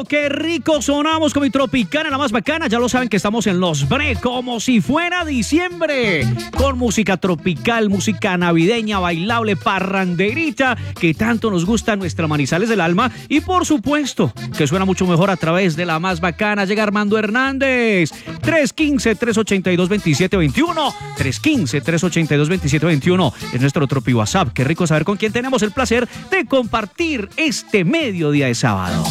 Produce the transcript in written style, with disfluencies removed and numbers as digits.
qué rico sonamos con mi Tropicana, la más bacana. Ya lo saben que estamos en Los Bre, como si fuera diciembre, con música tropical, música navideña, bailable, parranderita, que tanto nos gusta nuestra Manizales del alma. Y por supuesto, que suena mucho mejor a través de la más bacana. Llega Armando Hernández, 315-382-2721, 315-382-2721, es nuestro Tropi WhatsApp. Qué rico saber con quién tenemos el placer de compartir este mediodía de sábado.